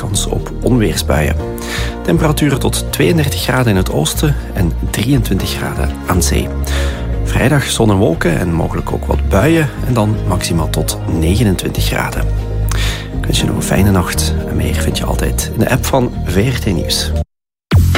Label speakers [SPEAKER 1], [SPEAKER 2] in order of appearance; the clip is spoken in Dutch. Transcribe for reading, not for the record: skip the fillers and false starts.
[SPEAKER 1] kans op onweersbuien. Temperaturen tot 32 graden in het oosten en 23 graden aan zee. Vrijdag zon en wolken en mogelijk ook wat buien en dan maximaal tot 29 graden. Ik wens je nog een fijne nacht en meer vind je altijd in de app van VRT Nieuws.